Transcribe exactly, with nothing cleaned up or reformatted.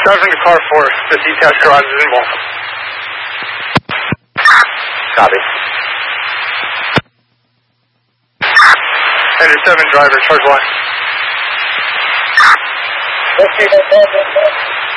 Driving to car four, the detached garage is involved. Copy. Enter seven driver, charge line. Okay, no problem.